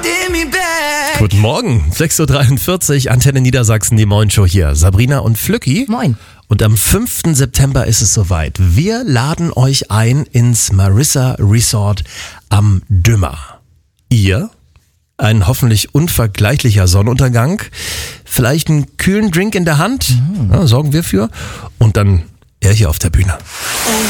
Guten Morgen, 6.43 Uhr, Antenne Niedersachsen, die Morgenshow hier. Sabrina und Flücki. Moin. Und am 5. September ist es soweit. Wir laden euch ein ins Marissa Resort am Dümmer. Ihr? Ein hoffentlich unvergleichlicher Sonnenuntergang, vielleicht einen kühlen Drink in der Hand, ja, sorgen wir für. Und dann er hier auf der Bühne.